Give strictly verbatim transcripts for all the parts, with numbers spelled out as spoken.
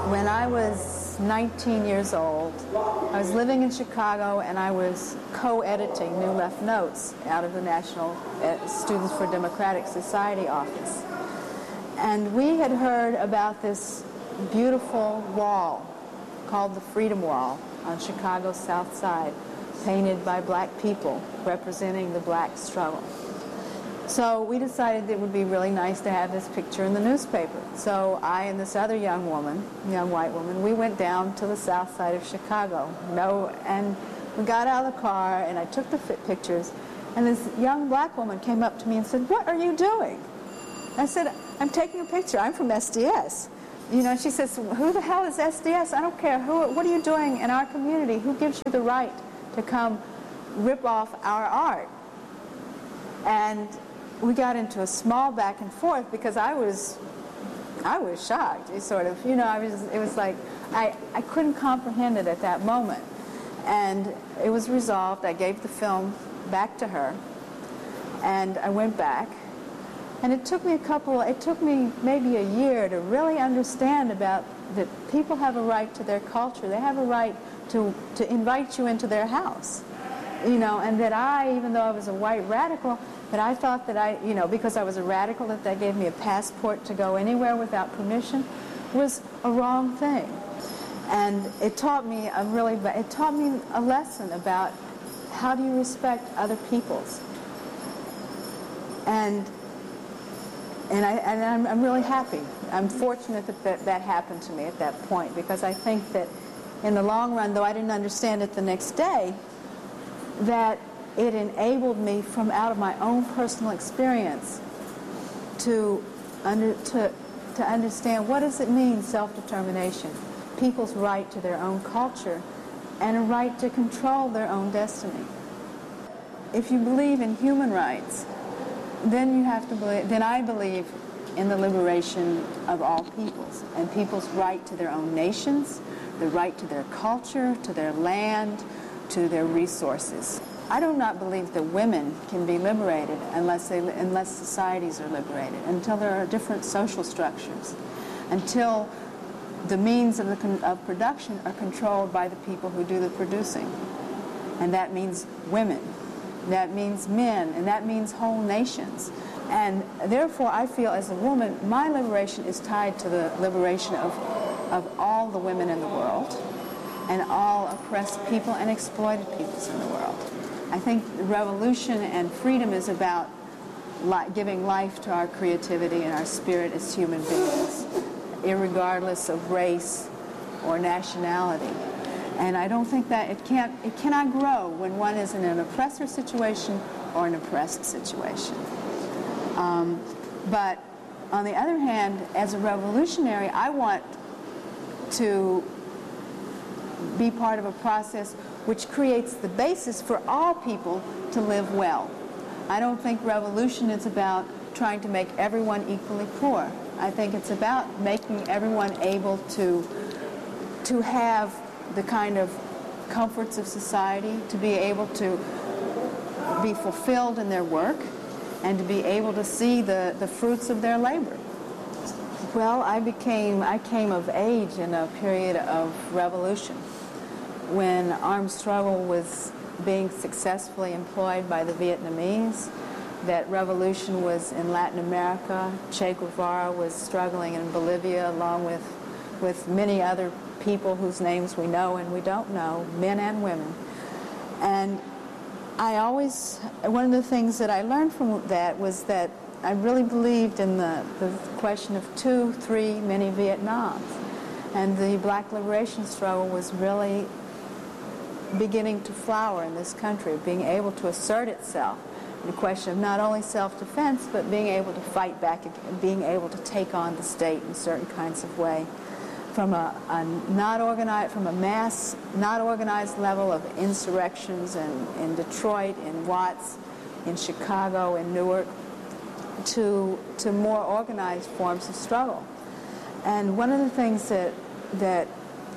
When I was nineteen years old, I was living in Chicago and I was co-editing New Left Notes out of the National Students for Democratic Society office. And we had heard about this beautiful wall called the Freedom Wall on Chicago's South Side, painted by black people representing the black struggle. So we decided it would be really nice to have this picture in the newspaper. So I and this other young woman, young white woman, we went down to the south side of Chicago. No, and we got out of the car and I took the pictures, and this young black woman came up to me and said, "What are you doing?" I said, "I'm taking a picture. I'm from S D S." You know, she says, "Who the hell is S D S? I don't care. Who, what are you doing in our community? Who gives you the right to come rip off our art?" And we got into a small back and forth because I was, I was shocked. It sort of, you know, I was. It was like I, I couldn't comprehend it at that moment, and it was resolved. I gave the film back to her, and I went back, and it took me a couple. It took me maybe a year to really understand about that people have a right to their culture. They have a right to to invite you into their house, you know, and that I, even though I was a white radical, that I thought that I, you know, because I was a radical, that they gave me a passport to go anywhere without permission was a wrong thing. And it taught me a really, it taught me a lesson about how do you respect other peoples. And and I and I'm, I'm really happy. I'm fortunate that, that that happened to me at that point, because I think that in the long run, though I didn't understand it the next day, that it enabled me from out of my own personal experience to, under, to, to understand what does it mean, self-determination, people's right to their own culture, and a right to control their own destiny. If you believe in human rights, then you have to believe, then I believe in the liberation of all peoples, and people's right to their own nations, the right to their culture, to their land, to their resources. I do not believe that women can be liberated unless they, unless societies are liberated, until there are different social structures, until the means of, the, of production are controlled by the people who do the producing. And that means women, that means men, and that means whole nations. And therefore, I feel as a woman, my liberation is tied to the liberation of, of all the women in the world, and all oppressed people and exploited peoples in the world. I think revolution and freedom is about li- giving life to our creativity and our spirit as human beings, irregardless of race or nationality. And I don't think that it can't, it cannot grow when one is in an oppressor situation or an oppressed situation. Um, but on the other hand, as a revolutionary, I want to be part of a process which creates the basis for all people to live well. I don't think revolution is about trying to make everyone equally poor. I think it's about making everyone able to, to have the kind of comforts of society, to be able to be fulfilled in their work, and to be able to see the, the fruits of their labor. Well, I became, I came of age in a period of revolution, when armed struggle was being successfully employed by the Vietnamese, that revolution was in Latin America. Che Guevara was struggling in Bolivia, along with, with many other people whose names we know and we don't know, men and women. And I always, one of the things that I learned from that was that I really believed in the, the question of two, three, many Vietnams. And the black liberation struggle was really beginning to flower in this country, being able to assert itself in the question of not only self-defense, but being able to fight back and being able to take on the state in certain kinds of way. From a, a not organized, from a mass, not organized level of insurrections in, in Detroit, in Watts, in Chicago, in Newark, to to more organized forms of struggle. And one of the things that that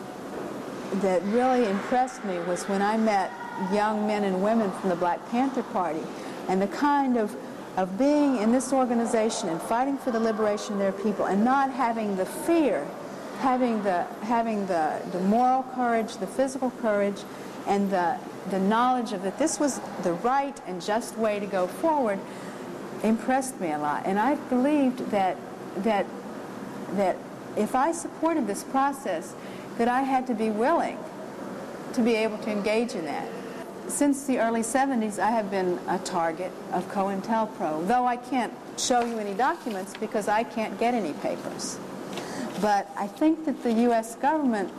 that really impressed me was when I met young men and women from the Black Panther Party, and the kind of of being in this organization and fighting for the liberation of their people, and not having the fear having the having the, the moral courage, the physical courage, and the the knowledge of that this was the right and just way to go forward impressed me a lot. And I believed that that that if I supported this process, that I had to be willing to be able to engage in that. Since the early seventies, I have been a target of COINTELPRO, though I can't show you any documents because I can't get any papers. But I think that the U S government,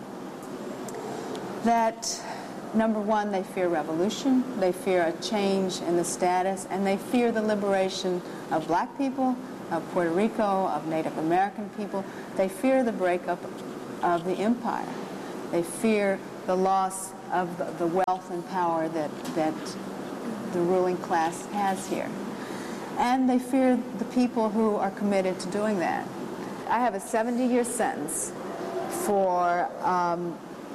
that number one, they fear revolution, they fear a change in the status, and they fear the liberation of black people, of Puerto Rico, of Native American people. They fear the breakup of the empire. They fear the loss of the, the wealth and power that, that the ruling class has here. And they fear the people who are committed to doing that. I have a seventy-year sentence for um,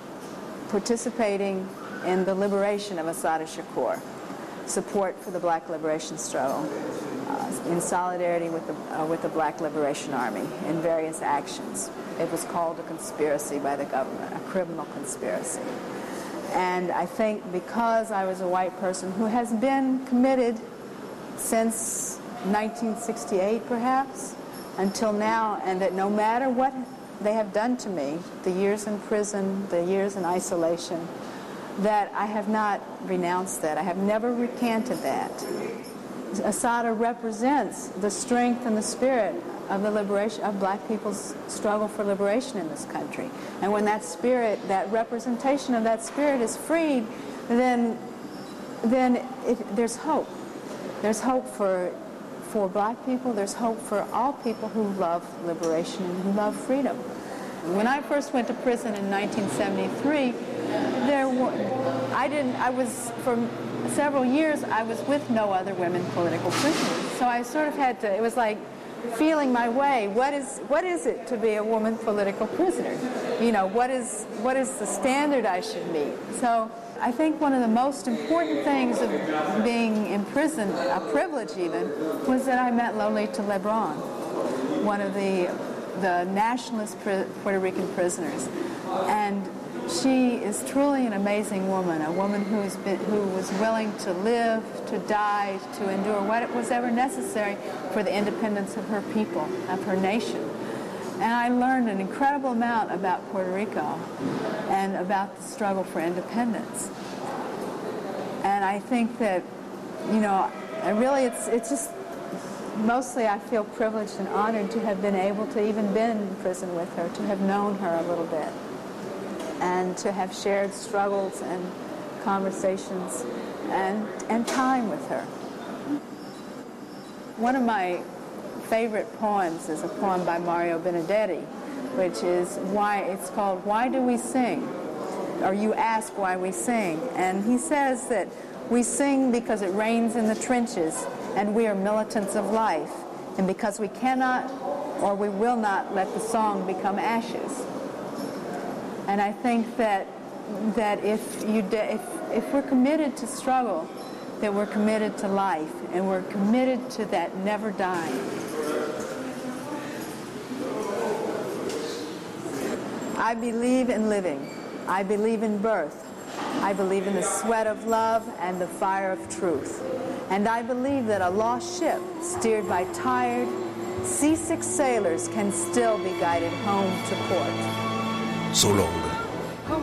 participating in the liberation of Assata Shakur, support for the black liberation struggle, uh, in solidarity with the, uh, with the Black Liberation Army in various actions. It was called a conspiracy by the government, a criminal conspiracy. And I think because I was a white person who has been committed since nineteen sixty-eight, perhaps, until now, and that no matter what they have done to me, the years in prison, the years in isolation, that I have not renounced that. I have never recanted that. Assata represents the strength and the spirit of the liberation of black people's struggle for liberation in this country. And when that spirit, that representation of that spirit is freed, then then it, there's hope. There's hope for for black people, there's hope for all people who love liberation and who love freedom. When I first went to prison in nineteen seventy-three, there were, I didn't, I was, for several years, I was with no other women political prisoners. So I sort of had to, it was like feeling my way. What is, what is it to be a woman political prisoner? You know, what is, what is the standard I should meet? So I think one of the most important things of being in prison, a privilege even, was that I met Lolita Lebron, one of the the nationalist Puerto Rican prisoners. And she is truly an amazing woman, a woman who has been, who was willing to live, to die, to endure what was ever necessary for the independence of her people, of her nation. And I learned an incredible amount about Puerto Rico and about the struggle for independence. And I think that, you know, I really, it's it's just, mostly I feel privileged and honored to have been able to even been in prison with her, to have known her a little bit, and to have shared struggles and conversations and, and time with her. One of my favorite poems is a poem by Mario Benedetti, which is why it's called Why Do We Sing? Or You Ask Why We Sing. And he says that we sing because it rains in the trenches and we are militants of life, and because we cannot or we will not let the song become ashes. And I think that that if you de- if if we're committed to struggle, that we're committed to life, and we're committed to that never dying. I believe in living. I believe in birth. I believe in the sweat of love and the fire of truth. And I believe that a lost ship steered by tired, seasick sailors can still be guided home to port. So long.